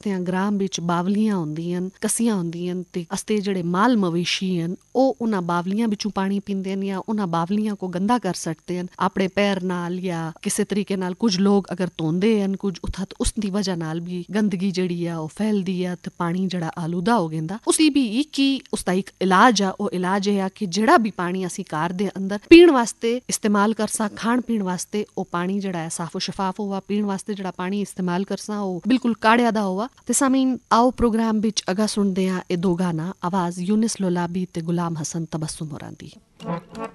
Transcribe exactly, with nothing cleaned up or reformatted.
ਵਾਸਤੇ ਗ੍ਰਾਮ ਵਿੱਚ ਬਾਵਲੀਆਂ ਹੁੰਦੀਆਂ ਹਨ, ਕੱਸੀਆਂ ਹੁੰਦੀਆਂ ਹਨ, ਤੇ ਅਸਤੇ ਜਿਹੜੇ ਮਾਲ ਮਵੇਸ਼ੀ ਹਨ ਉਹ ਉਹਨਾਂ ਬਾਵਲੀਆਂ ਵਿੱਚੋਂ ਪਾਣੀ ਪੀਂਦੇ ਹਨ ਜਾਂ ਉਹਨਾਂ ਬਾਵਲੀਆਂ ਕੋ ਗੰਦਾ ਕਰ ਸਕਦੇ ਹਨ ਆਪਣੇ ਪੈਰ ਨਾਲ ਜਾਂ ਕਿਸੇ ਤਰੀਕੇ ਨਾਲ। ਕੁਝ ਲੋਕ ਅਗਰ ਧੋਂਦੇ ਹਨ ਕੁਝ ਉੱਥਾ, ਉਸ ਦੀ ਵਜ੍ਹਾ ਨਾਲ ਵੀ ਗੰਦਗੀ ਜਿਹੜੀ ਆ ਉਹ ਫੈਲਦੀ ਆ ਤੇ ਪਾਣੀ ਜਿਹੜਾ ਆਲੂਦਾ ਹੋ ਜਾਂਦਾ। ਉਸਦੀ ਵੀ ਇੱਕ ਹੀ ਉਸਦਾ ਇੱਕ ਇਲਾਜ ਆ, ਉਹ ਇਲਾਜ ਇਹ ਆ ਕਿ ਜਿਹੜਾ ਵੀ ਪਾਣੀ ਅਸੀਂ ਘਰ ਦੇ ਅੰਦਰ ਪੀਣ ਵਾਸਤੇ ਇਸਤੇਮਾਲ ਕਰਸਾਂ, ਖਾਣ ਪੀਣ ਵਾਸਤੇ ਉਹ ਪਾਣੀ ਜਿਹੜਾ ਹੈ ਸਾਫ਼ੋ ਸ਼ਫਾਫ ਹੋਵਾ। ਪੀਣ ਵਾਸਤੇ ਜਿਹੜਾ ਪਾਣੀ ਇਸਤੇਮਾਲ ਕਰਸਾਂ ਉਹ ਬਿਲਕੁਲ ਕਾੜਿਆ ਦਾ ਹੋਵਾ। ਤੇ ਸਾਮੀਨ ਆਓ ਪ੍ਰੋਗਰਾਮ ਵਿੱਚ ਅਗਾ ਸੁਣਦੇ ਆ ਇਹ ਦੋ ਗਾਣਾ, ਆਵਾਜ਼ ਯੂਨਿਸ ਲੋਲਾਬੀ ਤੇ ਗੁਲਾਮ ਹਸਨ ਤਬਸੁਮ ਹੋਰਾਂ ਦੀ।